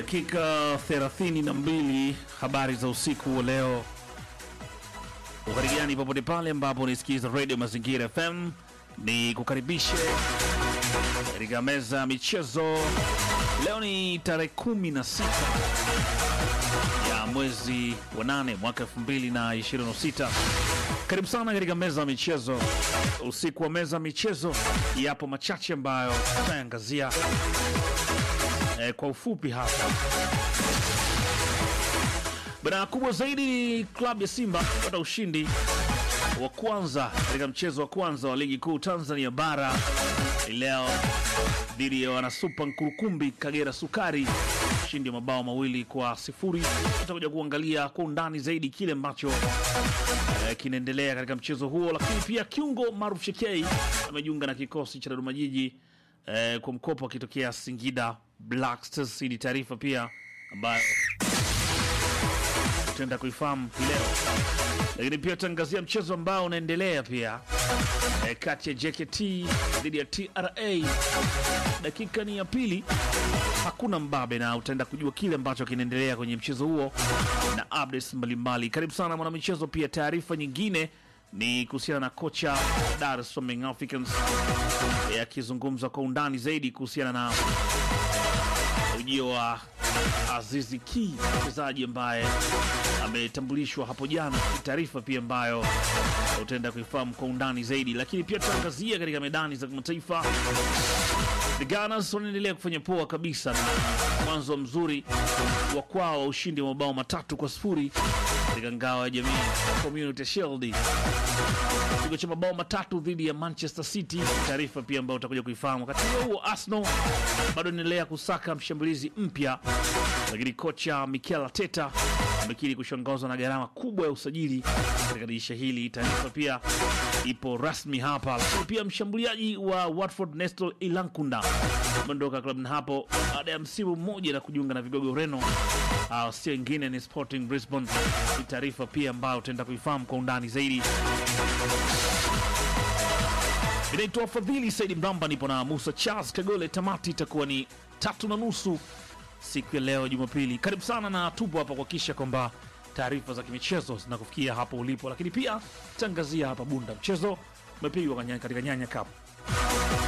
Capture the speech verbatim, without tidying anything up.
Dakika thelathini na mbili habari za usiku wa leo. Ukarigani popote pale ambapo unisikiza Radio Mazingira F M, ni kukaribishe katika meza ya michezo. Leo ni tarehe kumi na sita ya mwezi wa nane mwaka elfu mbili na ishirini na sita. Karibu sana katika meza ya michezo. Usiku wa meza ya michezo yapo machache ambayo tutaangazia E, kwa ufupi hapa. Bana, kubwa zaidi ni klabu ya Simba kupata ushindi wa kwanza katika mchezo wa kwanza wa ligi kuu Tanzania bara leo dhidi ya wanasupa Nkurukumbi Kagera Sukari, ushindi wa mabao mawili kwa sifuri. Tutakuja kuangalia kwa undani zaidi kile ambacho e, kinaendelea katika mchezo huo, lakini pia kiungo Maruf Shekei amejiunga na kikosi cha Dodoma Jiji e, kwa mkopo akitokea Singida Black Stars. Ni taarifa pia ambayo tutaenda kuifahamu leo, lakini pia tangazia mchezo ambao unaendelea pia e, kati ya J K T dhidi ya T R A. Dakika ni ya pili, hakuna mbabe, na utaenda kujua kile ambacho kinaendelea kwenye mchezo huo na updates mbalimbali. Karibu sana mwana michezo. Pia taarifa nyingine ni kuhusiana na kocha Dar es Salaam Young Africans akizungumza kwa undani zaidi kuhusiana na ujio wa Azizi Ki, mchezaji ambaye ametambulishwa hapo jana. Taarifa pia ambayo utaenda kuifahamu kwa undani zaidi, lakini pia tutaangazia katika medani za kimataifa. The Gunners wanaendelea kufanya poa kabisa na mwanzo mzuri wa kwao wa ushindi wa mabao matatu kwa sifuri katika ngao ya jamii Community Shield, kipigo cha mabao matatu dhidi ya Manchester City. Taarifa pia ambayo utakuja kuifahamu. Wakati huo Arsenal bado inaendelea kusaka mshambulizi mpya, lakini kocha Mikel Arteta amekiri kushangazwa na gharama kubwa ya usajili katika dirisha hili. Taarifa pia ipo rasmi hapa, lakini pia mshambuliaji wa Watford Nestor Ilankunda ameondoka klabu hapo baada ya msimu mmoja na kujiunga na vigogo Ureno. Uh, sio ingine ni Sporting Brisbane. Ni taarifa pia ambayo utaenda kuifahamu kwa undani zaidi. Inaitwa Fadhili Saidi Mramba, nipo na Musa Charles Kagole. Tamati itakuwa ni tatu na nusu siku ya leo Jumapili. Karibu sana, na tupo hapa kuhakikisha kwamba taarifa za kimichezo zinakufikia hapo ulipo, lakini pia tangazia hapa Bunda mchezo umepigwa katika Nyanya Cup.